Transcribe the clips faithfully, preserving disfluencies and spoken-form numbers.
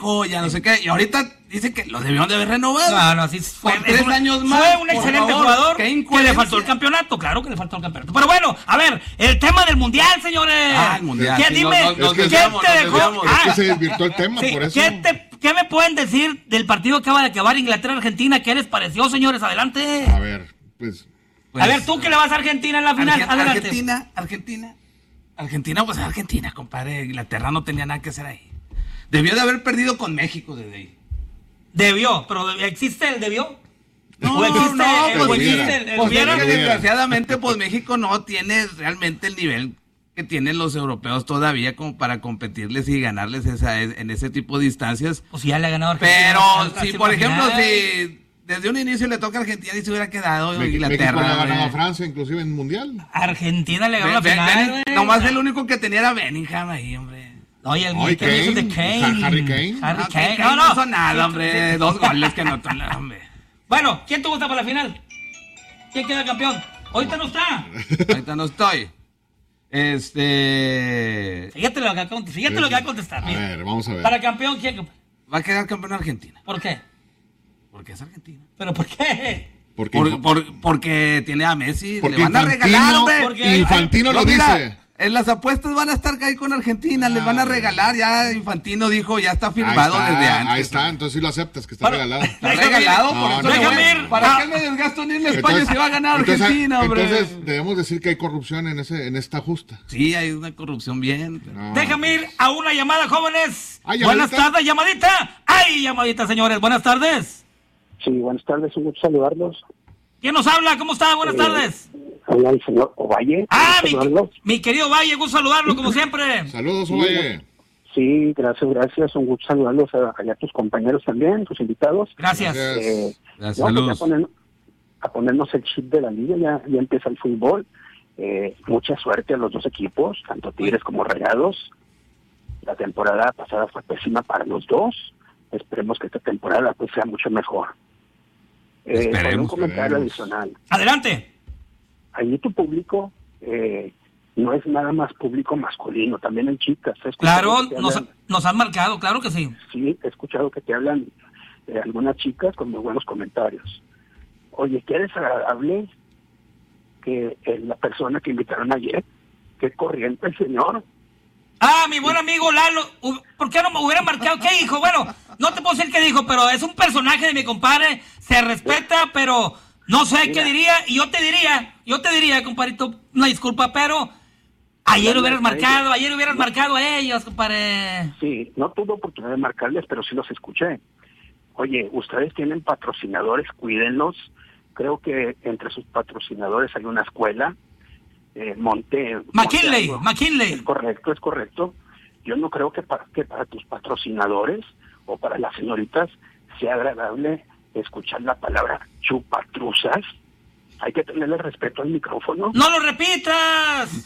México, ya no sé qué. Y ahorita dice que lo debieron de haber renovado. No, no, sí fue, por tres un, años más. Fue un excelente favor, jugador que le faltó el campeonato. Claro que le faltó el campeonato. Pero bueno, a ver, el tema del mundial, señores. Ah, el mundial. ¿Qué, Sí, dime, nos, nos ¿qué desviamos, te nos dejó? desviamos. Ah, Es que se desvirtuó el tema, sí, por eso. ¿qué, te, ¿Qué me pueden decir del partido que acaba de acabar Inglaterra-Argentina? ¿Qué les pareció, señores? Adelante. A ver, pues... Pues, a ver, tú que le vas a Argentina en la final. Arge- Adelante. Argentina, Argentina. Argentina, pues Argentina, compadre. Inglaterra no tenía nada que hacer ahí. Debió de haber perdido con México desde ahí. Debió, pero ¿existe el debió? No, ¿O existe, no, el, pues, o hubiera. existe el, el Pues hubiera? es que hubiera. desgraciadamente, pues México no tiene realmente el nivel que tienen los europeos todavía como para competirles y ganarles esa, en ese tipo de distancias. Pues ya le ha ganado Argentina. Pero al- al si, por ejemplo, final. si desde un inicio le toca a Argentina y se hubiera quedado Me- Inglaterra. México le ha ganado güey. a Francia, inclusive en Mundial. Argentina le ganó Be- la Be- final. Be- güey. nomás el único que tenía era Bellingham ahí, hombre. Oye, el Ay, que dices de Kane, Kane. Harry Kane. Harry No, Kane. Kane No, no no. hizo nada, hombre. Dos goles que anotó, hombre. Bueno, ¿quién te gusta para la final? ¿Quién queda campeón? Ahorita no está. Ahorita no estoy. Este. Fíjate lo que va a contestar. Fíjate lo que va a contestar. A mira. ver, vamos a ver. Para campeón, ¿quién? compa? Va a quedar campeón Argentina. ¿Por qué? Porque es Argentina. ¿Pero por qué? Porque, Por- por- porque tiene a Messi. porque le van a regalar, hombre. Porque- Infantino No, lo mira, dice. en las apuestas van a estar ahí con Argentina. les van a regalar. Ya Infantino dijo, ya está Ahí firmado está, desde antes. ahí está, entonces sí lo aceptas, que está Bueno, regalado. Está Déjame ir. regalado, por No, eso no, le déjame voy- ir. ¿Para Ah. qué me desgasto en irme a España si va a ganar entonces- Argentina, hombre? entonces debemos decir que hay corrupción en ese en esta justa. Sí, hay una corrupción bien. pero- No. Déjame ir a una llamada, jóvenes. Ah, ¿llamadita? Buenas tardes, llamadita. ¡Ay, llamadita, señores! Buenas tardes. Sí, buenas tardes, un gusto saludarlos. ¿Quién nos habla? ¿Cómo está? Buenas Eh, tardes. Habla el señor Ovalle. Ah, un mi, gusto saludarlos. mi querido Valle, gusto saludarlo como siempre. Saludos, Ovalle. Sí, gracias, gracias. Un gusto saludarlos a, a tus compañeros también, tus invitados. Gracias. Gracias. Eh, Gracias, no, pues saludos. ya poner- a ponernos el chip de la liga, ya, ya empieza el fútbol. Eh, mucha suerte a los dos equipos, tanto Tigres como Rayados. La temporada pasada fue pésima para los dos. Esperemos que esta temporada pues sea mucho mejor. Eh, Esperemos, con un comentario esperemos. adicional. Adelante. Ahí tu público eh, no es nada más público masculino, también hay chicas. He escuchado Claro, que te nos, hablan- nos han marcado, claro que sí. Sí, he escuchado que te hablan eh, algunas chicas con muy buenos comentarios. Oye, qué desagradable que eh, la persona que invitaron ayer, qué corriente el señor. Ah, mi buen amigo Lalo, hu- ¿por qué no me hubiera marcado? ¿Qué dijo? Bueno, no te puedo decir qué dijo, pero es un personaje de mi compadre, se respeta, pero no sé Mira. qué diría, y yo te diría, yo te diría, compadrito, una disculpa, pero ayer hubieras marcado, ayer hubieras marcado a ellos, compadre. Sí, no tuve oportunidad de marcarles, pero sí los escuché. Oye, ustedes tienen patrocinadores, cuídenlos. Creo que entre sus patrocinadores hay una escuela. Eh, Monte... McKinley, Monte- McKinley. Es correcto, es correcto. Yo no creo que para, que para tus patrocinadores o para las señoritas sea agradable escuchar la palabra chupatruzas. Hay que tenerle respeto al micrófono. ¡No lo repitas!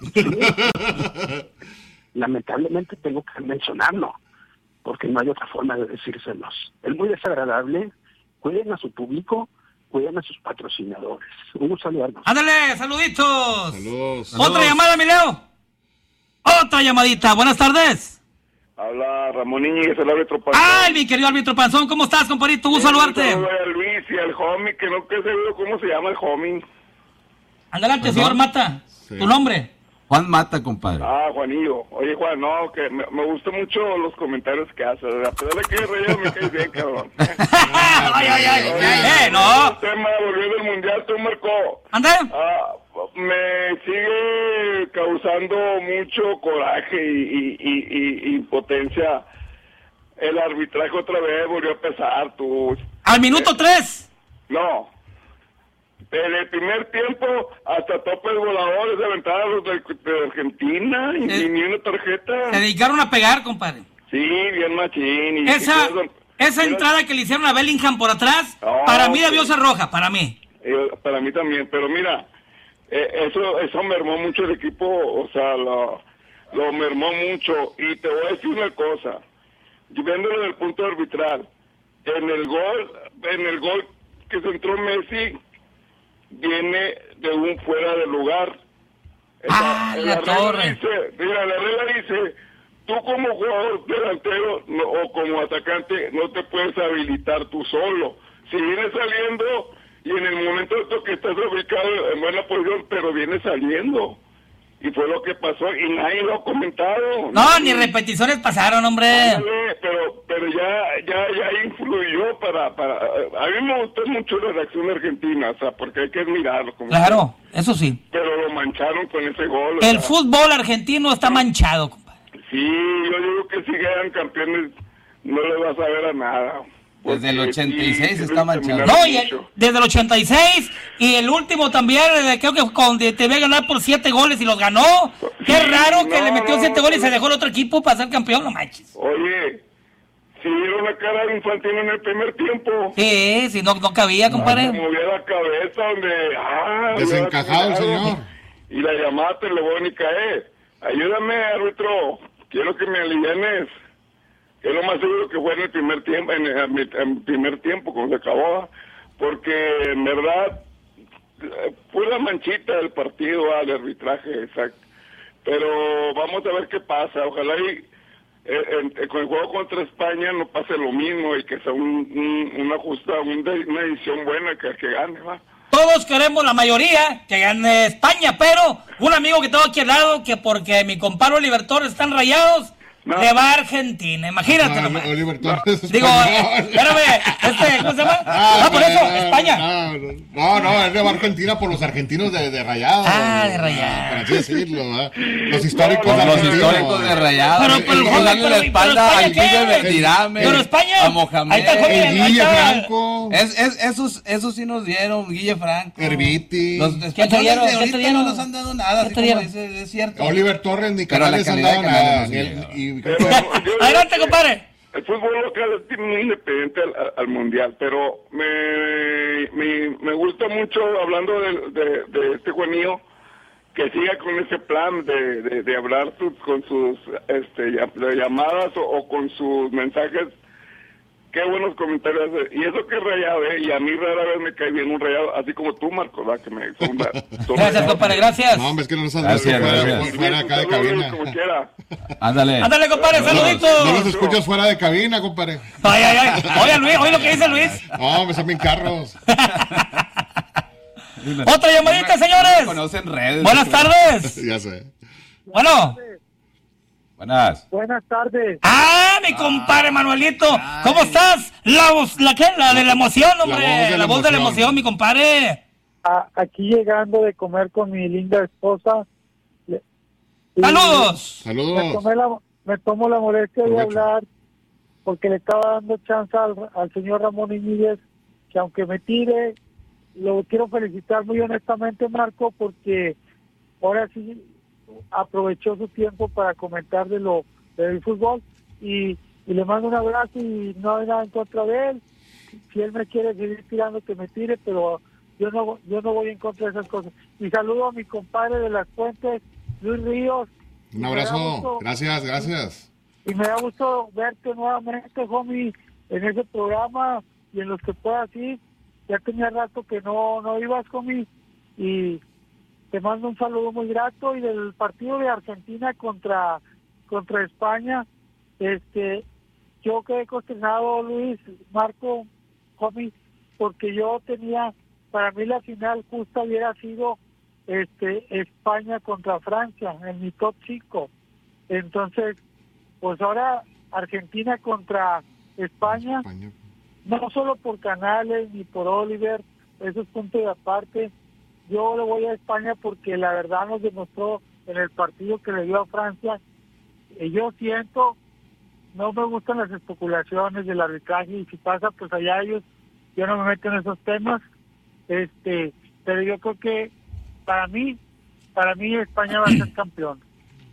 Lamentablemente tengo que mencionarlo, porque no hay otra forma de decírselos. Es muy desagradable. Cuiden a su público, cuiden a sus patrocinadores. Un gusto saludarlos. Ándale, saluditos. Saludos. Otra llamada, mi Leo. Otra llamadita, buenas tardes. Habla Ramón Íñiguez, el árbitro Panzón. Ay, mi querido árbitro Panzón, ¿cómo estás, compadrito? Gusto saludarte. Saludo a Luis y al homie, que no quede seguro cómo se llama el homie. Adelante, Perdón. señor Mata. Sí. Tu nombre. Juan Mata, compadre. Ah, Juanillo. Oye, Juan, no, que me, me gustan mucho los comentarios que haces. A pesar de que eres rey, me caes bien, cabrón. ay, ay, ay. Oye, Eh, no. El tema volviendo al mundial, tú, Marco. Ande. Ah, me sigue causando mucho coraje y, y, y, y, y impotencia. El arbitraje otra vez volvió a pesar, tú. Al minuto tres. No. En el primer tiempo, hasta topes voladores de ventanas los de, de Argentina, y, Eh. y ni una tarjeta. Se dedicaron a pegar, compadre. Sí, bien machín. Y, Esa, y todo- esa Mira, entrada que le hicieron a Bellingham por atrás, No, para mí debió sí. ser roja, para mí. eh, para mí también, pero mira, eh, eso eso mermó mucho el equipo, o sea, lo, lo mermó mucho. Y te voy a decir una cosa, viéndolo desde el punto arbitral, en el gol, en el gol que se entró Messi, viene de un fuera de lugar. Ah, Esa- la regla torre. dice, mira, la regla dice, tú como jugador delantero no, o como atacante no te puedes habilitar tú solo. Si vienes saliendo y en el momento que estás ubicado en buena posición, pero vienes saliendo. Y fue lo que pasó y nadie lo ha comentado. No, ni repeticiones pasaron, hombre. Ándale, pero pero ya ya ya influyó para para a mí me gustó mucho la reacción argentina, o sea, porque hay que admirarlo. Como Claro, que, eso sí. Pero lo mancharon con ese gol. El o sea, fútbol argentino está manchado, compadre. Sí, yo digo que si quedan campeones no le vas a ver a nada. Desde el ochenta y seis sí, está sí, manchado. No, y el- desde el ochenta y seis y el último también, eh, creo que con, te iba a ganar por siete goles y los ganó. Qué Sí, raro que no, le metió no, siete goles y no. se dejó el otro equipo para ser campeón, no manches. Oye, si vieron la cara de Infantino en el primer tiempo. Sí, sí, no, no cabía, compadre. Movía la cabeza donde... Ah, Desencajado el hubiera señor. Y la llamada te le voy a ni caer. Ayúdame, árbitro. Quiero que me alivianes. Que es lo más seguro que fue en el primer tiempo, en el, en el primer tiempo, cuando se acabó. Porque, en verdad, eh, fue la manchita del partido al arbitraje, exacto. Pero vamos a ver qué pasa. Ojalá y eh, en- en- con el juego contra España no pase lo mismo y que sea un, un- una justa, un de- una edición buena que, que gane, va. Todos queremos, la mayoría, que gane España, pero un amigo que tengo aquí al lado, que porque mi compadre Oliver Torres están rayados, No. le va a Argentina, imagínate Ah, nomás. Oliver Torres es Digo, español. eh, espérame, este, ¿cómo se llama? Ah, Ah, por eso, no, España. No, no, no, es de Argentina por los argentinos de, de Rayados. Ah, de Rayados. Por así decirlo, ¿verdad? Los históricos No, no, Los argentinos. históricos de Rayados. Pero, el- pero, el joven, darle pero- la espalda pero al España, Guille ¿qué? Verdirame, Pero España, a Mohamed. ahí está el joven, El ahí Guille está. Franco. Es, es, esos, esos sí nos dieron, Guille Franco. Herbiti. Los ¿Qué te españoles dieron? de ¿Qué te ahorita dieron? no nos han dado nada, ¿Qué así te como dieron? dice, es cierto. Oliver Torres ni Pero la canales han calidad dado de canales nada. no Ni se el- llega. y- Pero yo digo Adelante, que compadre. El fútbol local es muy independiente al, al mundial, pero me, me, me gusta mucho, hablando de, de, de este Juanillo, que siga con ese plan de, de, de hablar sus- con sus este, ya- de llamadas o, o con sus mensajes. Qué buenos comentarios hace. Y eso que es Rayado, ¿eh? Y a mí rara vez me cae bien un Rayado, así como tú, Marco, ¿verdad? Que me son, ra- son Gracias, rayados. compadre, gracias. No, hombre, es que no nos han Gracias, fuera, gracias. fuera acá de Saludos, cabina. como quiera. Ándale. Ándale, compadre, No los saluditos. escuchas fuera de cabina, compadre. Ay, ay, ay. Oye, Luis, oye lo que dice Luis. No, me son bien carros. Otra llamadita, No señores. conocen redes. Buenas tardes. Ya sé. Bueno. Buenas. Buenas tardes. Ah, mi compadre Manuelito. ¿Cómo estás? La voz, ¿la qué? La de la emoción, hombre. La voz de la emoción, mi compadre. A- aquí llegando de comer con mi linda esposa. Le- y ¡Saludos! Me, Saludos. tomé la, me tomo la molestia de Provecho. hablar porque le estaba dando chance al, al señor Ramón Iñiguez, que aunque me tire, lo quiero felicitar muy honestamente, Marco, porque ahora sí aprovechó su tiempo para comentar de lo del fútbol y, y le mando un abrazo y no hay nada en contra de él. Si él me quiere seguir tirando, que me tire, pero yo no yo no voy en contra de esas cosas. Y saludo a mi compadre de Las Fuentes, Luis Ríos. Un Me da abrazo. gusto- Gracias, gracias. Y me da gusto verte nuevamente, homie, en ese programa y en los que puedas ir. Ya tenía rato que no, no ibas, homie, y te mando un saludo muy grato. Y del partido de Argentina contra contra España, este yo quedé consternado, Luis, Marco, homie, porque yo tenía, para mí la final justa hubiera sido este España contra Francia en mi top cinco. Entonces, pues ahora Argentina contra España, España. no solo por Canales ni por Oliver, eso es punto de aparte. Yo le voy a España porque la verdad nos demostró en el partido que le dio a Francia. Y yo siento, no me gustan las especulaciones del arbitraje, y si pasa, pues allá ellos, yo no me meto en esos temas, este, pero yo creo que para mí, para mí España va a ser campeón.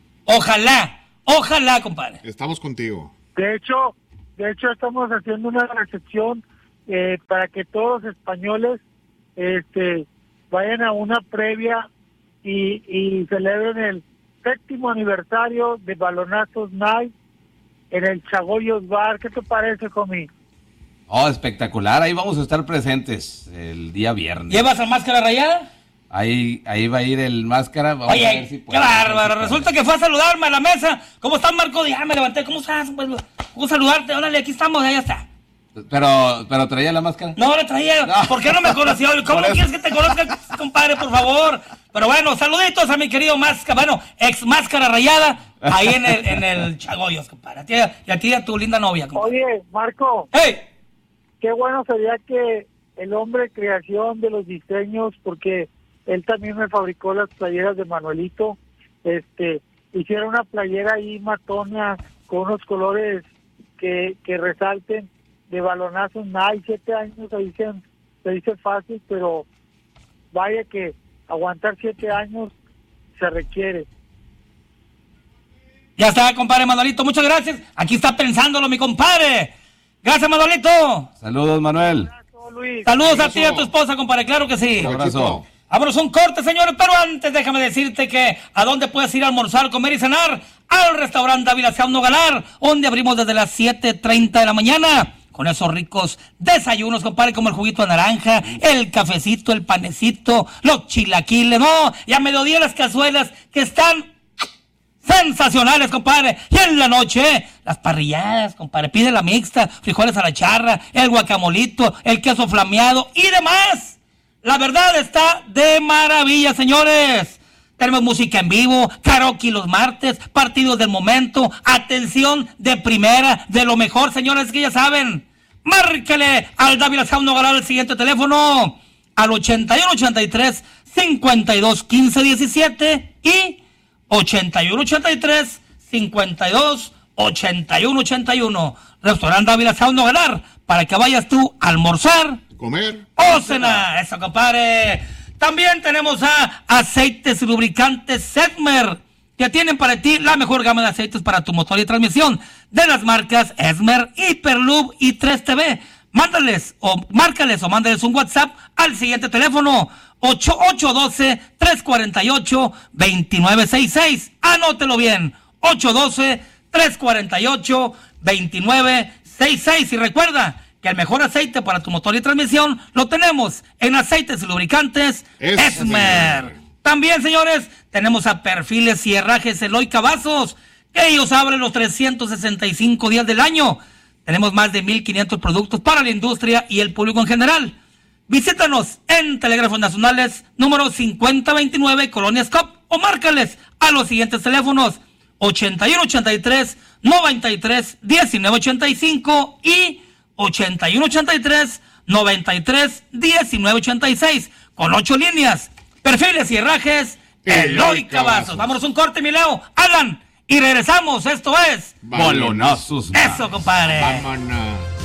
Ojalá, ojalá, compadre. Estamos contigo. De hecho, de hecho estamos haciendo una recepción eh, para que todos los españoles este, vayan a una previa y, y celebren el séptimo aniversario de Balonazos Night en el Chagoyos Bar. ¿Qué te parece, homie? Oh, espectacular. Ahí vamos a estar presentes el día viernes. ¿Llevas a máscara rayada? Ahí, ahí va a ir el Máscara. Vamos Oye, a ver si puede, qué bárbaro. si Resulta que fue a saludarme a la mesa. ¿Cómo estás, Marco? Ya me levanté. ¿Cómo estás? Pues, ¿cómo saludarte? Órale, aquí estamos, ya está. Pero, pero traía la máscara. No, le traía. No. ¿Por qué no me conoció? ¿Cómo quieres que te conozca, compadre, por favor? Pero bueno, saluditos a mi querido Máscara, bueno, ex Máscara Rayada, ahí en el, en el Chagoyos, compadre. A ti, y a ti y a tu linda novia, compadre. Oye, Marco, ¡Hey! qué bueno sería que el hombre creación de los diseños, porque él también me fabricó las playeras de Manuelito, este, hiciera una playera ahí matona con unos colores que, que resalten de balonazos. Hay siete años, se dice, se dice fácil, pero vaya que aguantar siete años se requiere. Ya está, compadre Manuelito, muchas gracias. Aquí está pensándolo, mi compadre. Gracias, Manuelito. Saludos, Manuel. Luis. Saludos a ti y a tu esposa, compadre, claro que sí. Un abrazo. Vámonos a un corte, señores, pero antes déjame decirte que ¿a dónde puedes ir a almorzar, comer y cenar? Al restaurante Ávila Sauno Galar, donde abrimos desde las siete treinta de la mañana. Con esos ricos desayunos, compadre, como el juguito de naranja, el cafecito, el panecito, los chilaquiles, no, y a mediodía las cazuelas que están sensacionales, compadre. Y en la noche, las parrilladas, compadre, pide la mixta, frijoles a la charra, el guacamolito, el queso flameado y demás. La verdad está de maravilla, señores. Tenemos música en vivo, karaoke los martes, partidos del momento, atención de primera, de lo mejor, señores, que ya saben. Márquele al Dávila Sauno Galar el siguiente teléfono, al ochenta y uno ochenta y tres, cincuenta y dos, quince, diecisiete y ochenta y uno ochenta y tres, cincuenta y dos, ochenta y uno ochenta y uno. Restaurante Dávila Sauno Galar, para que vayas tú a almorzar, comer o cenar. Eso, compadre. También tenemos a Aceites y Lubricantes Esmer, que tienen para ti la mejor gama de aceites para tu motor y transmisión, de las marcas Esmer, Hyperlube y tres T V. Mándales o márcales o mándales un WhatsApp al siguiente teléfono, ocho ocho uno dos, tres cuatro ocho, dos nueve seis seis. Anótelo bien, ocho uno dos, tres cuatro ocho, dos nueve seis seis. Y recuerda que el mejor aceite para tu motor y transmisión lo tenemos en Aceites y Lubricantes Esmer. Esmer. También, señores, tenemos a Perfiles y Herrajes Eloy Cavazos, que ellos abren los trescientos sesenta y cinco días del año. Tenemos más de mil quinientos productos para la industria y el público en general. Visítanos en Telégrafos Nacionales, número cincuenta veintinueve, Colonia Scop, o márcales a los siguientes teléfonos, ochenta y uno ochenta y tres, noventa y tres, diecinueve ochenta y cinco y ochenta y uno ochenta y tres, noventa y tres, diecinueve ochenta y seis, con ocho líneas. Perfiles y Herrajes Eloy Cavazos. Vámonos un corte, mi Leo. Alan, y regresamos. Esto es Bolonazos. Eso, compadre. Vámonos.